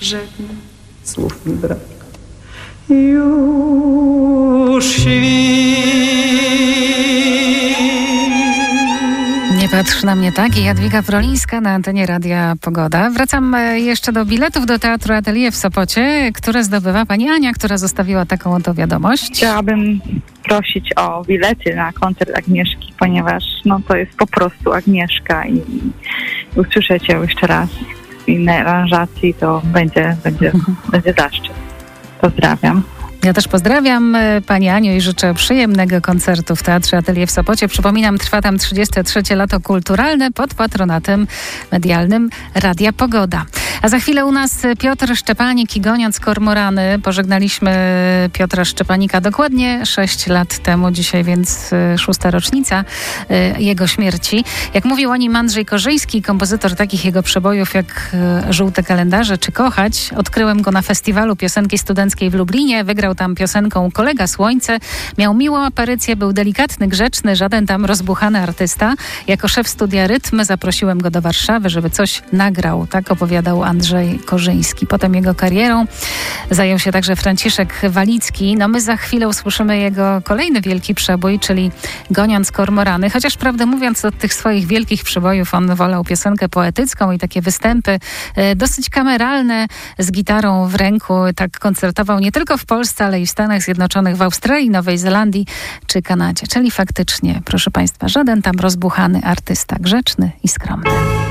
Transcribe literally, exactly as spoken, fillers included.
rzekł, słów mi brak. Już świt. Nie patrz na mnie tak. I Jadwiga Wrolińska na antenie Radia Pogoda. Wracam jeszcze do biletów do Teatru Atelier w Sopocie, które zdobywa pani Ania, która zostawiła taką oto wiadomość. Chciałabym prosić o bilety na koncert Agnieszki, ponieważ no, to jest po prostu Agnieszka i, i usłyszeć ją jeszcze raz w innej aranżacji, to będzie, będzie, mhm. będzie zaszczyt. Pozdrawiam. Ja też pozdrawiam pani Aniu i życzę przyjemnego koncertu w Teatrze Atelier w Sopocie. Przypominam, trwa tam trzydzieste trzecie lato kulturalne pod patronatem medialnym Radia Pogoda. A za chwilę u nas Piotr Szczepanik i Goniąc Kormorany. Pożegnaliśmy Piotra Szczepanika dokładnie sześć lat temu, dzisiaj więc szósta rocznica jego śmierci. Jak mówił o nim Andrzej Korzyński, kompozytor takich jego przebojów jak Żółte kalendarze czy Kochać. Odkryłem go na festiwalu piosenki studenckiej w Lublinie. Wygrał tam piosenką Kolega Słońce. Miał miłą aparycję, był delikatny, grzeczny, żaden tam rozbuchany artysta. Jako szef studia Rytm zaprosiłem go do Warszawy, żeby coś nagrał. Tak opowiadał Andrzej Korzyński. Potem jego karierą zajął się także Franciszek Walicki. No my za chwilę usłyszymy jego kolejny wielki przebój, czyli Goniąc Kormorany. Chociaż prawdę mówiąc, od tych swoich wielkich przebojów on wolał piosenkę poetycką i takie występy e, dosyć kameralne z gitarą w ręku. Tak koncertował nie tylko w Polsce, ale i w Stanach Zjednoczonych, w Australii, Nowej Zelandii czy Kanadzie. Czyli faktycznie, proszę państwa, żaden tam rozbuchany artysta, grzeczny i skromny.